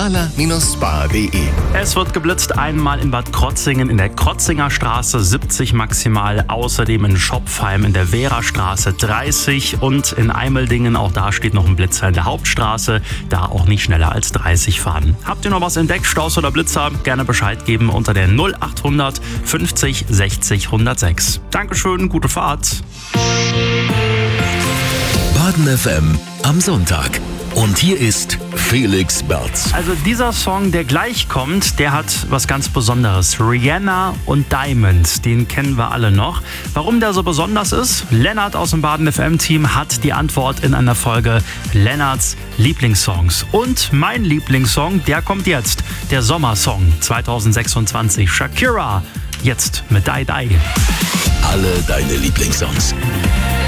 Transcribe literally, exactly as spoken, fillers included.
maler Spa punkt de. Es wird geblitzt einmal in Bad Krotzingen in der Krotzinger Straße siebzig maximal, außerdem in Schopfheim in der Wehrastraße dreißig und in Eimeldingen, auch da steht noch ein Blitzer in der Hauptstraße, da auch nicht schneller als dreißig fahren. Habt ihr noch was entdeckt, Staus oder Blitzer? Gerne Bescheid geben unter der null achthundert fünfzig sechzig hundertsechs. Dankeschön, gute Fahrt. Baden F M am Sonntag. Und hier ist Felix Berz. Also dieser Song, der gleich kommt, der hat was ganz Besonderes. Rihanna und Diamond, den kennen wir alle noch. Warum der so besonders ist? Lennart aus dem Baden F M-Team hat die Antwort in einer Folge Lennarts Lieblingssongs. Und mein Lieblingssong, der kommt jetzt. Der Sommersong zwanzig sechsundzwanzig. Shakira, jetzt mit Die Die. Alle deine Lieblingssongs.